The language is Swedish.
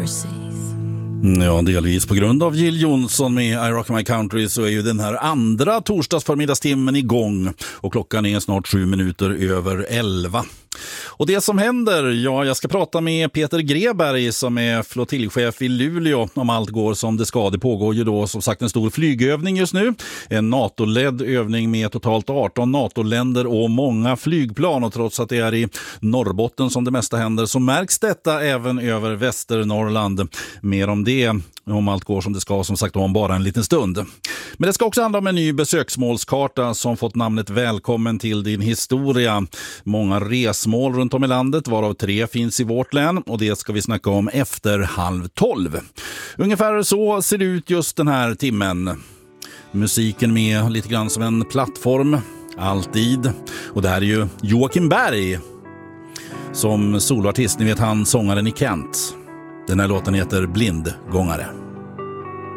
overseas. Ja, delvis på grund av Jill Johnson med I Rock My Country så är ju den här andra torsdagsförmiddagstimmen igång och klockan är snart 7 minuter över 11. Och det som händer, ja, jag ska prata med Peter Greberg som är flottiljchef i Luleå om allt går som det ska. Det pågår ju då som sagt en stor flygövning just nu. En NATO-ledd övning med totalt 18 NATO-länder och många flygplan. Och trots att det är i Norrbotten som det mesta händer så märks detta även över Västernorrland. Mer om det, om allt går som det ska, som sagt om bara en liten stund. Men det ska också handla om en ny besöksmålskarta som fått namnet Välkommen till din historia. Många resmål runt om i landet, varav 3 finns i vårt län, och det ska vi snacka om efter 11:30. Ungefär så ser det ut just den här timmen. Musiken med lite grann som en plattform, alltid. Och det här är ju Joakim Berg som soloartist, ni vet han sångaren i Kent. Den här låten heter Blindgångare.